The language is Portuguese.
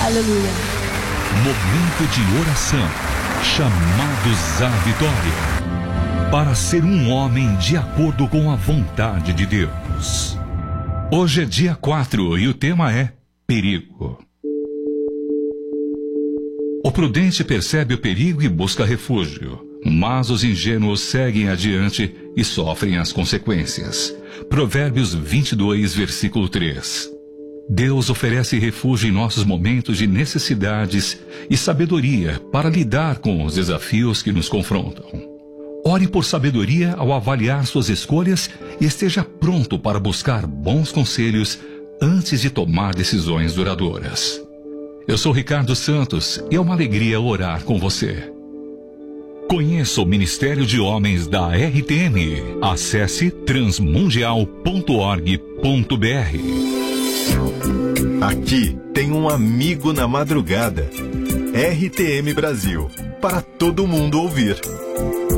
Aleluia. Momento de oração. Chamados à vitória. Para ser um homem de acordo com a vontade de Deus. Hoje é dia 4 e o tema é perigo. O prudente percebe o perigo e busca refúgio, mas os ingênuos seguem adiante e sofrem as consequências. Provérbios 22, versículo 3. Deus oferece refúgio em nossos momentos de necessidades e sabedoria para lidar com os desafios que nos confrontam. Ore por sabedoria ao avaliar suas escolhas e esteja pronto para buscar bons conselhos antes de tomar decisões duradouras. Eu sou Ricardo Santos e é uma alegria orar com você. Conheça o Ministério de Homens da RTM. Acesse transmundial.org.br. Aqui tem um amigo na madrugada. RTM Brasil, para todo mundo ouvir.